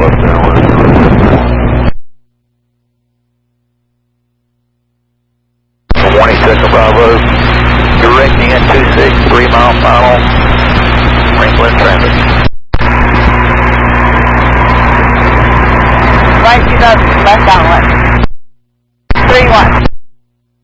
left downwind. 22nd Bravo, directing at 26, 3 mile final, Franklin traffic. Right 2000, left downwind. 31.